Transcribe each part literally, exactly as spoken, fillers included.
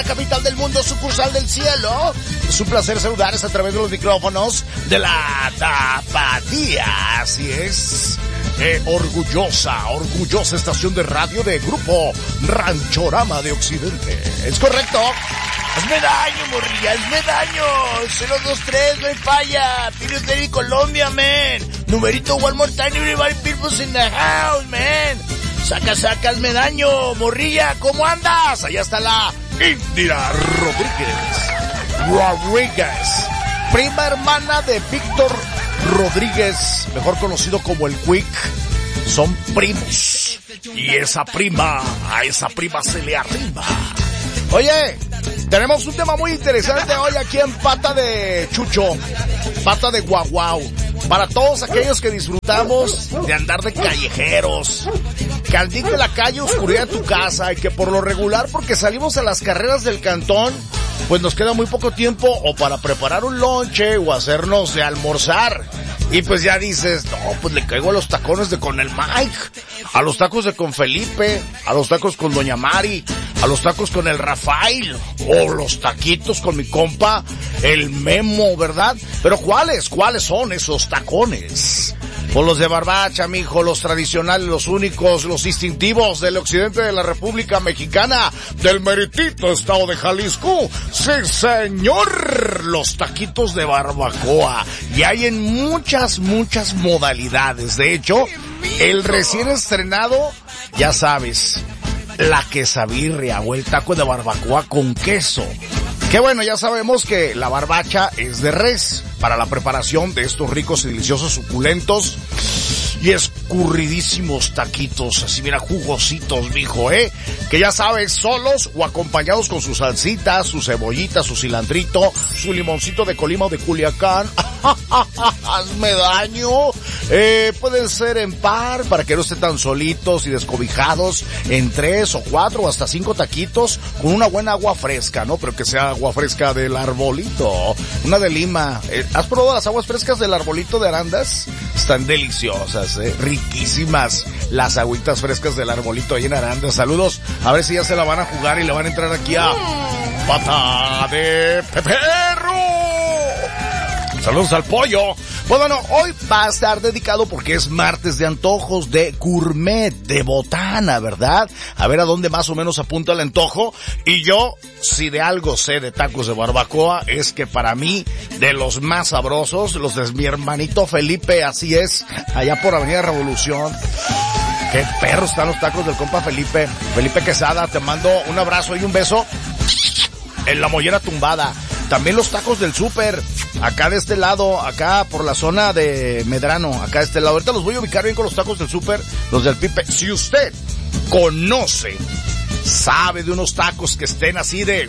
capital del mundo, sucursal del cielo. Es un placer saludarles a través de los micrófonos de la Tapatía. Así es. Eh, orgullosa, orgullosa estación de radio de Grupo Ranchorama de Occidente. ¿Es correcto? Hazme daño, morrilla, hazme daño. cero dos tres, no hay falla. Piri Colombia, man. Numerito one more time, everybody people in the house, man. Saca, saca, hazme daño, morrilla, ¿cómo andas? Allá está la Indira Rodríguez. Rodríguez. Prima hermana de Víctor Rodríguez, mejor conocido como el Quick. Son primos. Y esa prima, a esa prima se le arriba. Oye, tenemos un tema muy interesante hoy aquí en Pata de Chucho, Pata de Guaguau. Para todos aquellos que disfrutamos de andar de callejeros, que al día de la calle oscuridad tu casa y que por lo regular, porque salimos a las carreras del cantón, pues nos queda muy poco tiempo o para preparar un lonche o hacernos de almorzar. Y pues ya dices, no, pues le caigo a los tacones de con el Mike, a los tacos de con Felipe, a los tacos con Doña Mari, a los tacos con el Rafael, o los taquitos con mi compa, el Memo, ¿verdad? Pero ¿cuáles? ¿Cuáles son esos tacones? Pues los de barbacha, mijo, los tradicionales, los únicos, los distintivos del occidente de la República Mexicana, del meritito estado de Jalisco. Sí, señor, los taquitos de barbacoa. Y hay en muchas, muchas modalidades. De hecho, el recién estrenado, ya sabes, la quesabirria o el taco de barbacoa con queso. Que bueno, ya sabemos que la barbacha es de res para la preparación de estos ricos y deliciosos suculentos y escurridísimos taquitos, así mira, jugositos, mijo, ¿eh? Que ya sabes, solos o acompañados con su salsita, su cebollita, su cilantrito, su limoncito de Colima o de Culiacán. Hazme daño. Eh, pueden ser en par para que no estén tan solitos y descobijados, en tres o cuatro o hasta cinco taquitos con una buena agua fresca, ¿no? Pero que sea agua fresca del arbolito, una de Lima. Eh, ¿Has probado las aguas frescas del arbolito de Arandas? Están deliciosas, eh, riquísimas las agüitas frescas del arbolito ahí en Arandas. Saludos, a ver si ya se la van a jugar y le van a entrar aquí a Pata de Perro. Saludos al pollo. Pues bueno, hoy va a estar dedicado porque es martes de antojos, de gourmet, de botana, ¿verdad? A ver a dónde más o menos apunta el antojo. Y yo, si de algo sé de tacos de barbacoa, es que para mí, de los más sabrosos, los de mi hermanito Felipe, así es, allá por Avenida Revolución. Qué perros están los tacos del compa Felipe. Felipe Quesada, te mando un abrazo y un beso en la mollera tumbada. También los tacos del súper, acá de este lado, acá por la zona de Medrano, acá de este lado. Ahorita los voy a ubicar bien con los tacos del súper, los del Pipe. Si usted conoce, sabe de unos tacos que estén así de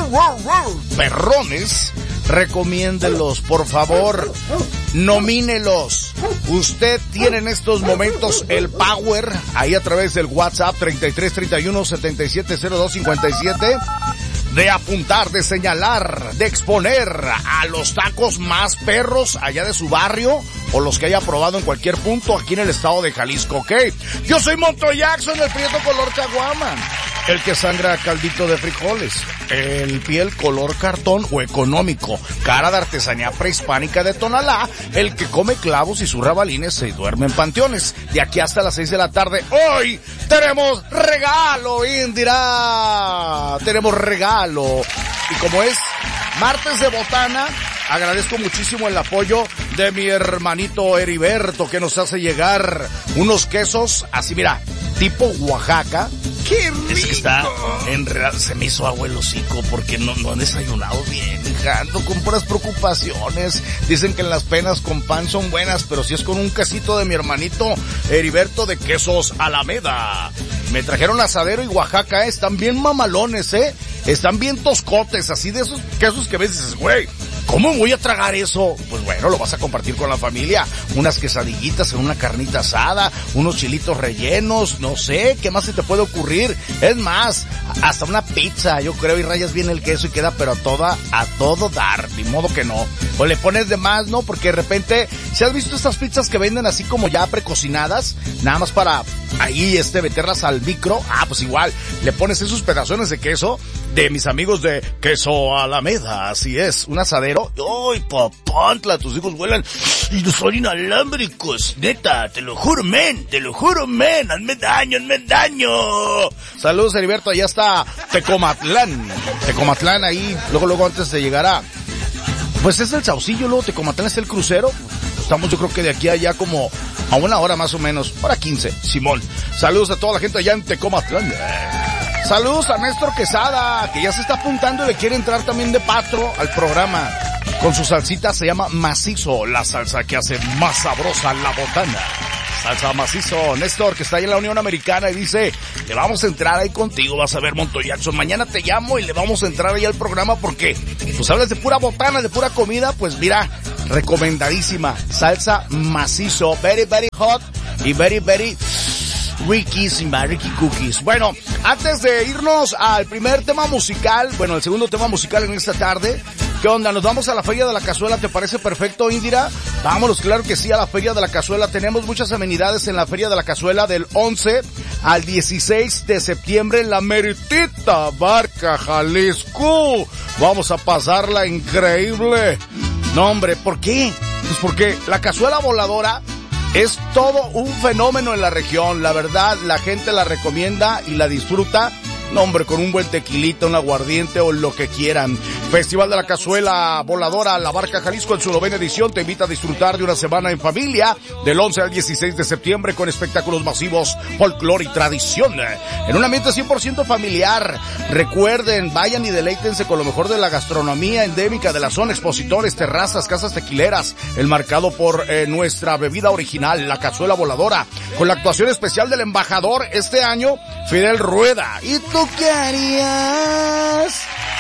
perrones, recomiéndelos, por favor, nomínelos. Usted tiene en estos momentos el power, ahí a través del WhatsApp treinta y tres treinta y uno setenta y siete cero dos cincuenta y siete, de apuntar, de señalar, de exponer a los tacos más perros allá de su barrio o los que haya probado en cualquier punto aquí en el estado de Jalisco, ¿ok? Yo soy Monto Jackson, el prieto color caguama, el que sangra caldito de frijoles, el piel color cartón o económico, cara de artesanía prehispánica de Tonalá, el que come clavos y sus rabalines se duerme en panteones. De aquí hasta las seis de la tarde, hoy tenemos regalo, Indira, tenemos regalo. Y como es martes de botana, agradezco muchísimo el apoyo de mi hermanito Heriberto, que nos hace llegar unos quesos, así mira, tipo Oaxaca. ¡Qué rico! Es que está en real, se me hizo agua el hocico porque no, no han desayunado bien, hija. Ando con puras preocupaciones. Dicen que las penas con pan son buenas, pero si es con un quesito de mi hermanito Heriberto de Quesos Alameda. Me trajeron asadero y Oaxaca, ¿eh? Están bien mamalones, ¿eh? Están bien toscotes, así de esos quesos que ves y dices, güey, ¿cómo voy a tragar eso? Pues bueno, lo vas a compartir con la familia. Unas quesadillitas en una carnita asada, unos chilitos rellenos, no sé, ¿qué más se te puede ocurrir? Es más, hasta una pizza, yo creo, y rayas bien el queso y queda pero a toda, a todo dar, ni modo que no. O le pones de más, ¿no? Porque de repente, ¿si has visto estas pizzas que venden así como ya precocinadas? Nada más para ahí, este, meterlas al micro. Ah, pues igual, le pones esos pedazones de queso de mis amigos de Queso Alameda, así es, un asadero. ¡Ay, papantla! Tus hijos vuelan y son inalámbricos, neta, te lo juro, men, te lo juro, men, hazme daño, hazme daño. Saludos, Heriberto, allá está Tecomatlán, Tecomatlán ahí, luego, luego antes de llegar a, pues es el Saucillo, luego Tecomatlán es el crucero. Estamos yo creo que de aquí a allá como a una hora más o menos, hora quince, Simón. Saludos a toda la gente allá en Tecomatlán. Saludos a Néstor Quesada, que ya se está apuntando y le quiere entrar también de patro al programa. Con su salsita, se llama Macizo, la salsa que hace más sabrosa la botana. Salsa Macizo, Néstor, que está ahí en la Unión Americana y dice, le vamos a entrar ahí contigo, vas a ver, Monto Jackson, mañana te llamo y le vamos a entrar ahí al programa porque, pues hablas de pura botana, de pura comida, pues mira, recomendadísima, salsa Macizo, very, very hot y very, very riquísima, Ricky Cookies. Bueno, antes de irnos al primer tema musical, bueno, el segundo tema musical en esta tarde, ¿qué onda? ¿Nos vamos a la Feria de la Cazuela? ¿Te parece perfecto, Indira? Vámonos, claro que sí, a la Feria de la Cazuela. Tenemos muchas amenidades en la Feria de la Cazuela del once al dieciséis de septiembre en la meritita Barca Jalisco. Vamos a pasarla increíble. No, hombre, ¿por qué? Pues porque la cazuela voladora es todo un fenómeno en la región. La verdad, la gente la recomienda y la disfruta. No, hombre, con un buen tequilita, un aguardiente o lo que quieran. Festival de la Cazuela Voladora, La Barca Jalisco en su novena edición te invita a disfrutar de una semana en familia del once al dieciséis de septiembre con espectáculos masivos, folclore y tradición. En un ambiente cien por ciento familiar. Recuerden, vayan y deleítense con lo mejor de la gastronomía endémica de la zona, expositores, terrazas, casas tequileras, el marcado por eh, nuestra bebida original, la Cazuela Voladora, con la actuación especial del embajador este año, Fidel Rueda. ¿Y tú qué harías?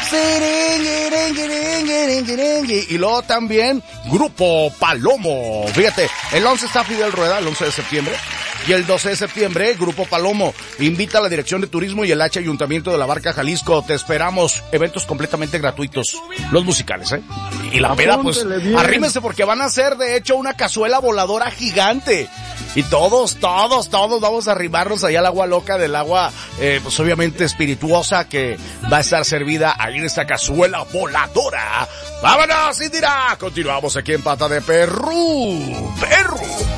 Y luego también Grupo Palomo. Fíjate, el once está Fidel Rueda, el once de septiembre. Y el doce de septiembre, Grupo Palomo invita a la Dirección de Turismo y el H Ayuntamiento de la Barca Jalisco. Te esperamos. Eventos completamente gratuitos. Los musicales, ¿eh? Y la peda, pues, arrímense porque van a hacer, de hecho, una cazuela voladora gigante. Y todos, todos, todos vamos a arrimarnos allá al agua loca del agua, eh, pues obviamente espirituosa, que va a estar servida ahí en esta cazuela voladora. ¡Vámonos, Indira! Continuamos aquí en Pata de Perú. ¡Perú!